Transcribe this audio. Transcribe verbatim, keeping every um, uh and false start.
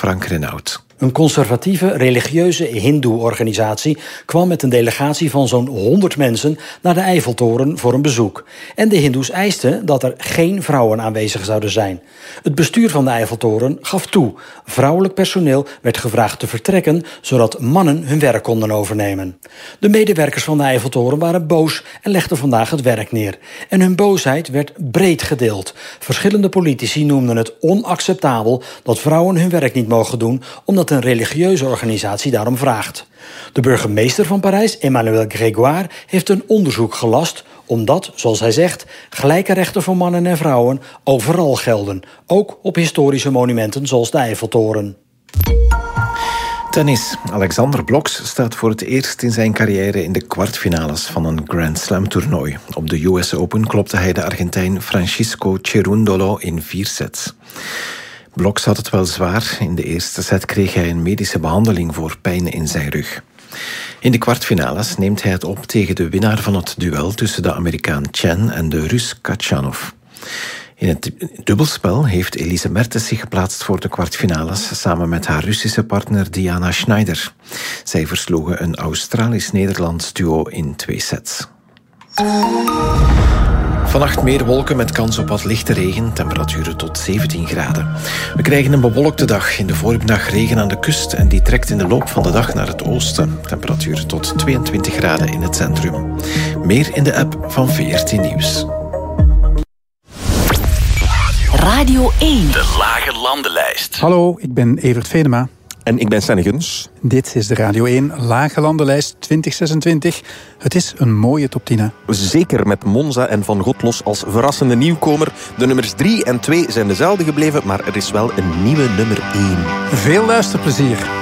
Frank Renaud. Een conservatieve, religieuze hindoe-organisatie kwam met een delegatie van zo'n honderd mensen naar de Eiffeltoren voor een bezoek. En de hindoes eisten dat er geen vrouwen aanwezig zouden zijn. Het bestuur van de Eiffeltoren gaf toe. Vrouwelijk personeel werd gevraagd te vertrekken, zodat mannen hun werk konden overnemen. De medewerkers van de Eiffeltoren waren boos en legden vandaag het werk neer. En hun boosheid werd breed gedeeld. Verschillende politici noemden het onacceptabel dat vrouwen hun werk niet mogen doen, omdat een religieuze organisatie daarom vraagt. De burgemeester van Parijs, Emmanuel Grégoire, heeft een onderzoek gelast, omdat, zoals hij zegt, gelijke rechten voor mannen en vrouwen overal gelden, ook op historische monumenten zoals de Eiffeltoren. Tennis. Alexander Blokx staat voor het eerst in zijn carrière in de kwartfinales van een Grand Slam toernooi. Op de U S Open klopte hij de Argentijn Francisco Cerundolo in vier sets. Blokx had het wel zwaar. In de eerste set kreeg hij een medische behandeling voor pijn in zijn rug. In de kwartfinales neemt hij het op tegen de winnaar van het duel tussen de Amerikaan Chen en de Rus Khachanov. In het dubbelspel heeft Elise Mertens zich geplaatst voor de kwartfinales samen met haar Russische partner Diana Schneider. Zij versloegen een Australisch-Nederlands duo in twee sets. Vannacht meer wolken met kans op wat lichte regen, temperaturen tot zeventien graden. We krijgen een bewolkte dag. In de voormiddag regen aan de kust en die trekt in de loop van de dag naar het oosten. Temperaturen tot tweeëntwintig graden in het centrum. Meer in de app van V R T Nieuws. Radio één. De Lage Landenlijst. Hallo, ik ben Evert Venema. En ik ben Senne Guns. Dit is de Radio één Lage Landenlijst twintig zesentwintig. Het is een mooie top tien. Zeker met Monza en Van Godlos als verrassende nieuwkomer. De nummers drie en twee zijn dezelfde gebleven, maar er is wel een nieuwe nummer één. Veel luisterplezier.